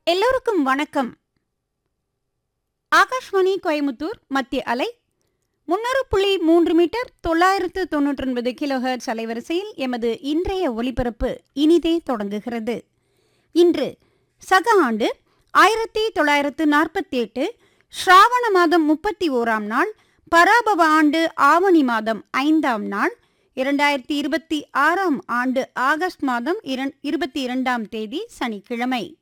எல்லோருக்கும் வணக்கம். ஆகாஷ்வாணி கோயமுத்தூர் மத்திய அலை 300.3 மீட்டர் 999 கிலோஹெர்ட்ஸ் அலைவரிசையில் எமது இன்றைய ஒலிபரப்பு இனிதே தொடங்குகிறது. இன்று சக ஆண்டு 1948 ஸ்ராவண மாதம் 31ஆம் நாள், பராபவ ஆண்டு ஆவணி மாதம் 5ஆம் நாள், 2026ஆம் ஆண்டு ஆகஸ்ட் மாதம் 22ஆம் தேதி சனிக்கிழமை.